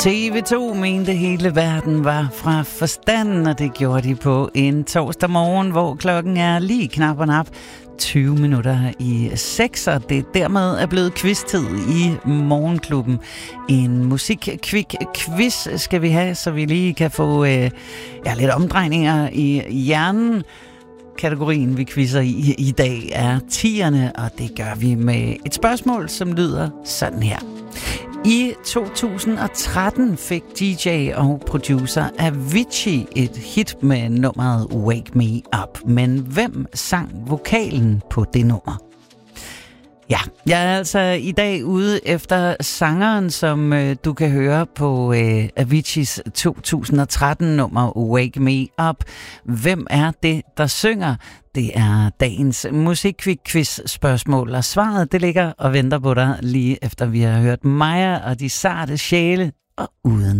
TV2 mente hele verden var fra forstanden, og det gjorde de på en torsdag morgen, hvor klokken er lige knap og nap 20 minutter i 6, og det dermed er blevet quiz-tid i Morgenklubben. En musik-quiz skal vi have, så vi lige kan få lidt omdrejninger i hjernen. Kategorien, vi quizzer i dag, er 10'erne, og det gør vi med et spørgsmål, som lyder sådan her. I 2013 fik DJ og producer Avicii et hit med nummeret Wake Me Up. Men hvem sang vokalen på det nummer? Ja, jeg er altså i dag ude efter sangeren, som du kan høre på Aviciis 2013-nummer Wake Me Up. Hvem er det, der synger? Det er dagens musikquiz-spørgsmål, og svaret det ligger og venter på dig lige efter vi har hørt Maja og de sarte sjæle og uden